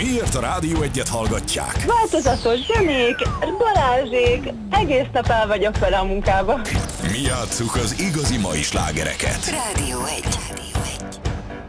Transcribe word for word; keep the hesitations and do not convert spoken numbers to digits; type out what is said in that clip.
Miért a Rádió Egyet hallgatják? Változatos zenék, Balázsék, egész nap el vagyok vele a munkába. Mi játsszuk az igazi mai slágereket. Rádió egy. Rádió egy.